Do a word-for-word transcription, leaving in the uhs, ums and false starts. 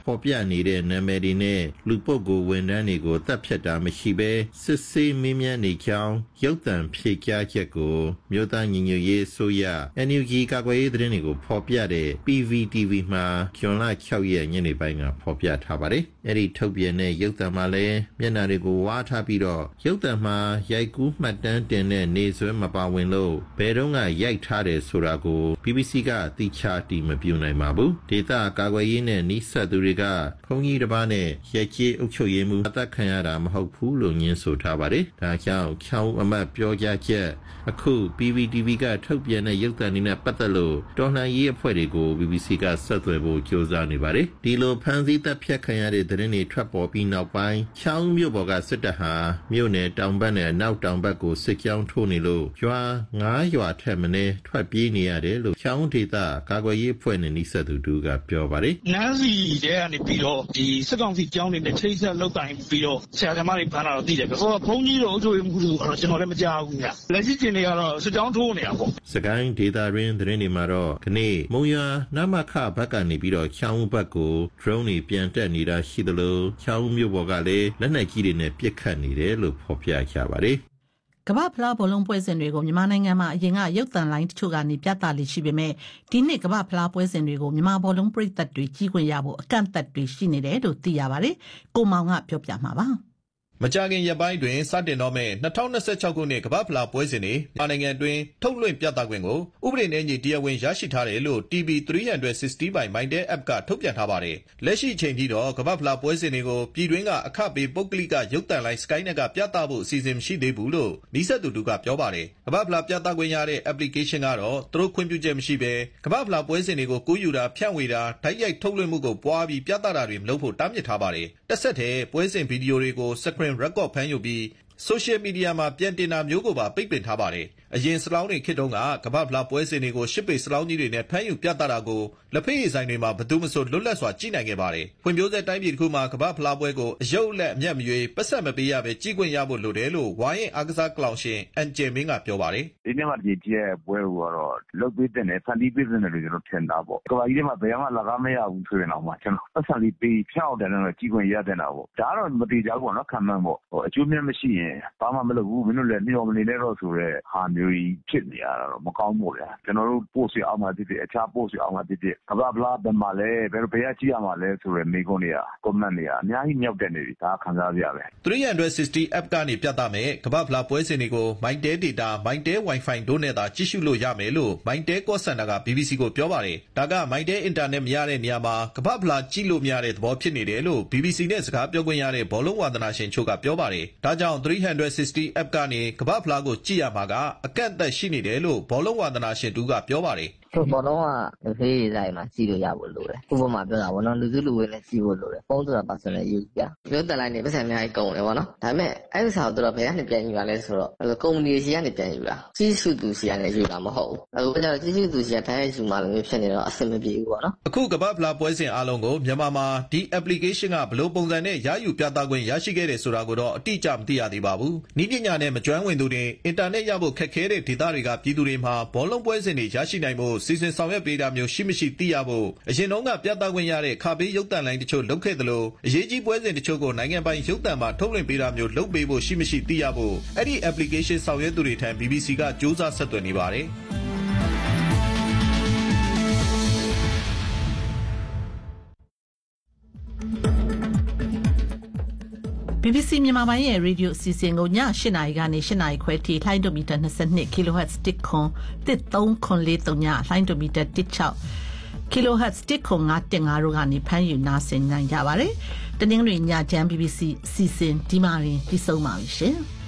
ဖော်ပြနေတဲ့နာမည်တွေနဲ့လူပုဂ္ဂိုလ်ဝန်ထမ်းတွေကိုတပ်ဖြတ်တာမရှိဘဲစစ်ဆေးမေးမြန်းနေကြောင်းရုပ်သံဖြေကြားချက်ကိုမြို့သားညီညွတ်ရေးဆိုရ N U G ကာကွယ်ရေးသတင်းတွေကိုဖော်ပြတဲ့ P V T V မှာဇွန်လ၆ရက်ညနေပိုင်းကဖော်ပြထားပါတယ်။အဲ့ဒီထုတ်ပြန်တဲ့ရုပ်သံမှာလည်းမျက်နှာတွေကိုဝါထားပြီးတော့ရုပ်သံမှာရိုက်ကူးမှတ်တမ်းတင်တဲ့နေဆွဲမပါဝင်လို့ဘယ်တော့ကရိုက်ထားတယ်ဆိုတာကို B B C ကတိကျတည်မပြုနိုင်ပါဘူး။ဒေသကာကွယ်ရေးနဲ့နှိစက်သူတွေကဘုံကြီးတစ်ပါးနဲ့ရက်ကြီးအုပ်ချုပ်ရေးမှူးအသက်ခံရတာမဟုတ်ဘူးလို့ညင်းဆိုထားပါတယ်။ဒါကြောင့်ချောင်းအမတ်ပြောကြားချက်အခု P V T V ကထုတ်ပြန်တဲ့ရုပ်သံတွေနဲ့ပတ်သက်လို့တော်လှန်ရေးအဖွဲ့တွေကို B B C ကဆက်သွယ်ဖို့ကြိုးစားနေပါတယ်။ဒီလိုဖမ်းဆီးတပ်ဖြတ်ခံရတဲ့သတင်းတွေထွက်ပေါ်ပြီးနောက်ပိုင်းချောင်းမြို့ပေါ်ကစစ်တပ်ဟာမြို့နယ်တောင်ဘက်နဲ့အနောက်တောင်ဘက်ကိုစစ်ကြောင်းထိုးနေလို့ရွာငါးရွာထက်မနည်းထွက်ပြေးနေရတယ်လို့ချောင်းဒေသကာကွယ်ရေးအဖွဲ့နဲ့နှိစက်သူတို့ကပြောပါတယ်။နန်းစီတဲကနေပြီးတော့ဒီစစ်ကောင်စီကြောင်းနေတဲ့ချိတ်ဆက်လောက်တိုင်းပြီးတော့ဆရာသမားတွေဖမ်းတာတော့သိတယ်။ဆိုတော့ဘုံကြီးတို့အုပ်ချုပ်ရေးမှူးတို့ကတော့ကျွန်တော်လည်းမကြားဘူးခင်ဗျ။လက်ရှိချင်းတွေကတော့စစ်ကြောင်းထိုးနေတာပေါ့။စကိုင်းဒေသရင်းသတင်းတွေမှာတော့ခနေ့မုံရွာနမခဘက်ကနေပြီးတော့ချောင်းဘက်ကို drone တွေပြန်တက်နေတာရှိသလိုချောင်းမြို့ပေါ်ကလည်းလက်နက်ကြီးတွေနဲ့ပစ်ခတ်နေတယ်လို့ဖော်ပြကြပါတယ်။ကမ္ဘာဖလားဘောလုံးပွဲစဉ်တွေကိုမြန်မာနိုင်ငံမှာအရင်ကရုပ်သံလိုင်းတချို့ကနေပြသလေရှိပေမဲ့ဒီနှစ်ကမ္ဘာဖလားပွဲစဉ်တွေကိုမြန်မာဘောလုံးပရိသတ်တွေကြီးခွင့်ရဖို့အကန့်အသတ်တွေရှိနေတယ်လို့သိရပါတယ်။ကိုမောင်ကပြောပြမှာပါ။မကြာခင်ရက်ပိုင်းတွင်စတင်တော့မဲ့၂၀၂၆ခုနှစ်ကမ္ဘာဖလားပွဲစဉ်တွေမြန်မာနိုင်ငံတွင်ထုတ်လွှင့်ပြသခွင့်ကိုဥပဒေနဲ့ညီတရားဝင်ရရှိထားတယ်လို့ T V three sixty ပိုင် Mytel App ကထုတ်ပြန်ထားပါတယ်။လက်ရှိအချိန်ထိတော့ကမ္ဘာဖလားပွဲစဉ်တွေကိုပြည်တွင်းကအခပေးပုဂ္ဂလိကရုပ်သံလိုင်း Skynet ကပြသဖို့အစီအစဉ်မရှိသေးဘူးလို့နှိစက်သူတို့ကပြောပါတယ်။ကမ္ဘာဖလားပြသခွင့်ရတဲ့ application ကတော့သူတို့ခွင့်ပြုချက်မရှိဘဲကမ္ဘာဖလားပွဲစဉ်တွေကိုကူးယူတာဖြန့်ဝေတာဓာတ်ရိုက်ထုတ်လွှင့်မှုကိုပွားပြီးပြသတာတွေမလုပ်ဖို့တားမြစ်ထားပါတယ်။တစ်ဆက်တည်းပွဲစဉ်ဗီဒီယိုတွေကို screen record ဖမ်းယူပြီး social media မှာပြန်တင်တာမျိုးကိုပါပိတ်ပင်ထားပါတယ်။အရင်စလောင်းတွေခေတ်တုန်းကကမ္ဘာဖလားပွဲစဉ်တွေကိုရှစ်ပေစလောင်းကြီးတွေနဲ့ဖမ်းယူပြသတာကိုလက်ဖက်ရည်ဆိုင်တွေမှာဘယ်သူမှမဆိုလွတ်လပ်စွာကြည့်နိုင်ခဲ့ပါတယ်။ဖွံ့ဖြိုးဆဲတိုင်းပြည်တစ်ခုမှာကမ္ဘာဖလားပွဲကိုအယုတ်လက်အမျက်မရွေးပတ်ဆက်မပေးရပဲကြည့်ခွင့်ရဖို့လိုတယ်လို့ဝိုင်းရင်အားကစားကလောင်ရှင်အန်ဂျယ်မင်းကပြောပါတယ်။ဒီနေ့မှဒီကြီးရဲ့ပွဲကိုတော့လုတ်ပေးတဲ့နဲ့ဖန်တီးပေးတဲ့နဲ့လို့ကျွန်တော်ထင်တာပေါ့။ကမ္ဘာကြီးထဲမှာဘယ်မှလကားမရဘူးဆိုရင်တော့မှကျွန်တော်ပတ်ဆက်လေးပေးဖြောက်တယ်နဲ့ကြည့်ခွင့်ရတဲ့တာပေါ့။ဒါကတော့မတိကျဘူးပေါ့နော်ခံမှန်းပေါ့။ဟိုအကျိုးမြတ်မရှိရင်ဘာမှမလုပ်ဘူးမင်းတို့လည်းမျှော်မနေနဲ့တော့ဆိုရဲဟာမျိုးကြီးဖြစ်နေရတာတော့မကောင်းဘူးဗျာကျွန်တော်တို့ပို့စီအောင်မှတည်တည်အခြားပို့စီအောင်မှတည်တည်ကဘာဘလာဘယ်မှာလဲဘယ်ဘယ်ကြည့်ရမှာလဲဆိုရဲမိကုန်းတွေက comment တွေအများကြီးမြောက်တက်နေပြီဒါခံစားရပဲ three sixty app ကနေပြသမယ်ကဘာဘလာပွဲစဉ်တွေကို Mytel data Mytel Wi-Fi တို့နဲ့သာကြည့်ရှုလို့ရမယ်လို့ Mytel call center က B B C ကိုပြောပါတယ်ဒါက Mytel internet မရတဲ့နေရာမှာကဘာဘလာကြည့်လို့မရတဲ့သဘောဖြစ်နေတယ်လို့ B B C နဲ့စကားပြောခွင့်ရတဲ့ဘောလုံးဝါသနာရှင်ချို့ကပြောပါတယ်ဒါကြောင့်three sixty app ကနေကဘာဖလားကိုကြည့်ရမှာကအကန့်အသတ်ရှိနေတယ်လို့ဘောလုံးဝါသနာရှင်တူကပြောပါတယ်ဆိုဘောလုံးကဖေးရေးဆိုင်မှာကြည့်လို့ရဖို့လိုတယ်ဥပမာပြောတာဘောလုံးလူစုလူဝေးနဲ့ကြည့်ဖို့လိုတယ်ဖုန်းဆိုတာ personal use ပြပြောတက်လိုက်နေပတ်စံအများကြီးကုန်တယ်ဗောနော်ဒါပေမဲ့အဲ့ဒီစာကိုတော့ဘယ်ကနေပြန်ယူရလဲဆိုတော့ကုမ္ပဏီစီကနေပြန်ယူတာကြီးစုသူစီကနေယူတာမဟုတ်ဘူးအခုကျတော့ကြီးစုသူစီကတိုင်းယူမှလည်းဖြစ်နေတော့အဆင်မပြေဘူးဗောနော်အခုကမ္ဘာဖလားပွဲစဉ်အားလုံးကိုမြန်မာမှာဒီ application ကဘလို့ပုံစံနဲ့ရယူပြသခွင့်ရရှိခဲ့တယ်ဆိုတာကိုတော့အတိအကျမသိရသေးပါဘူးဤပညာနဲ့မကျွမ်းဝင်သူတွေအင်တာနက်ရဖို့ခက်ခဲတဲ့ဒေသတွေကပြည်သူတွေမှာဘောလုံးပွဲစဉ်တွေရရှိနိုင်ဖို့စီစဉ်ဆောင်ရွက်ပေးတာမျိုးရှိမရှိသိရဖို့အရင်တုန်းကပြသခွင့်ရတဲ့ခါပေးရုပ်သံလိုင်းတချို့လုပ်ခဲ့သလိုအရေးကြီးပွဲစဉ်တချို့ကိုနိုင်ငံပိုင်ရုပ်သံမှာထုတ်လွှင့်ပေးတာမျိုးလုပ်ပေးဖို့ရှိမရှိသိရဖို့အဲ့ဒီ application ဆောင်ရွက်သူတွေထံ B B C ကစ조사ဆက်သွယ်နေပါတယ် B B C မြန်မာပိုင်းရဲ့ရေဒီယိုအစီအစဉ်ကိုည၈နာရီကနေ၈နာရီခွဲထိလှိုင်းဒိုမီတာ22 kilohertz တစ်ခွန်တစ်သုံးခွန်လေးသုံးညလှိုင်းဒိုမီတာ16 kilohertz တစ်ခွန်၅တင်၅တို့ကနေဖမ်းယူနားဆင်နိုင်ကြပါတယ်။တနင်္ဂနွေညချမ်း B B C အစီအစဉ်ဒီမှာရင်ပြီးဆုံးပါပြီရှင်။